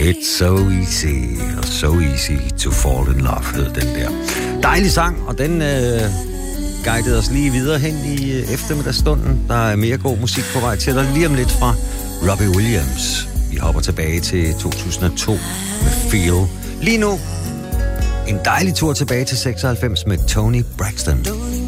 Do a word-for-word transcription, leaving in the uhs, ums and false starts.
It's so easy, so easy to fall in love, hed den der. Dejlig sang, og den øh, guidede os lige videre hen i øh, eftermiddagsstunden. Der er mere god musik på vej til dig lige om lidt fra Robbie Williams. Vi hopper tilbage til to tusind og to med Feel. Lige nu, en dejlig tur tilbage til seksoghalvfems med Toni Braxton.